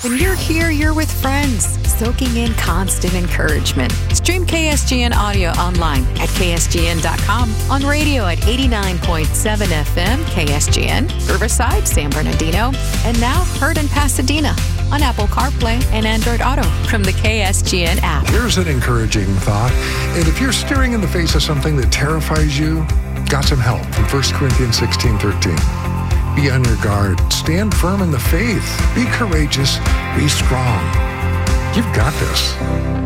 When you're here, you're with friends, soaking in constant encouragement. Stream KSGN audio online at ksgn.com, on radio at 89.7 FM KSGN, Riverside, San Bernardino, and now heard in Pasadena on Apple CarPlay and Android Auto from the KSGN app. Here's an encouraging thought. And if you're staring in the face of something that terrifies you, got some help from 1 Corinthians 16:13. Be on your guard. Stand firm in the faith. Be courageous. Be strong. You've got this.